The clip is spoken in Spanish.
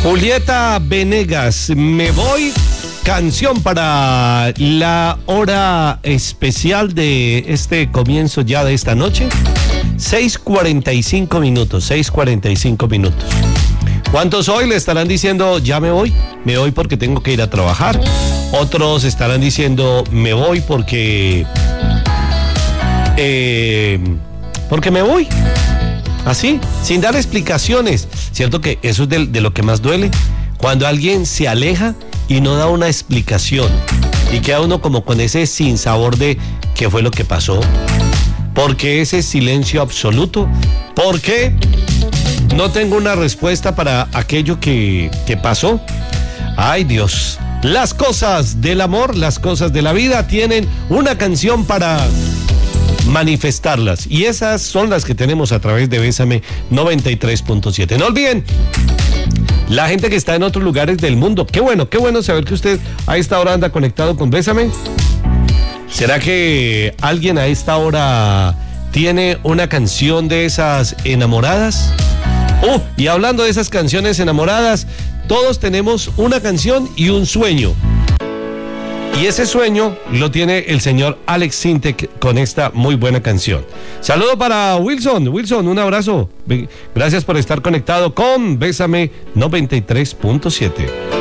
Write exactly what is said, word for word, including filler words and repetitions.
Julieta Venegas, Me Voy, canción para la hora especial de este comienzo ya de esta noche. seis cuarenta y cinco minutos, seis cuarenta y cinco minutos. ¿Cuántos hoy le estarán diciendo, ya me voy? Me voy porque tengo que ir a trabajar. Otros estarán diciendo, me voy porque... Eh, porque me voy. Así, sin dar explicaciones. Cierto que eso es de, de lo que más duele. Cuando alguien se aleja y no da una explicación. Y queda uno como con ese sinsabor de qué fue lo que pasó. ¿Por qué ese silencio absoluto? ¿Por qué no tengo una respuesta para aquello que, que pasó? Ay, Dios. Las cosas del amor, las cosas de la vida tienen una canción para manifestarlas. Y esas son las que tenemos a través de Bésame noventa y tres punto siete. No olviden, la gente que está en otros lugares del mundo. Qué bueno, qué bueno saber que usted a esta hora anda conectado con Bésame. ¿Será que alguien a esta hora tiene una canción de esas enamoradas? Oh, y hablando de esas canciones enamoradas, todos tenemos una canción y un sueño. Y ese sueño lo tiene el señor Alex Sintek con esta muy buena canción. Saludo para Wilson. Wilson, un abrazo. Gracias por estar conectado con Bésame noventa y tres punto siete.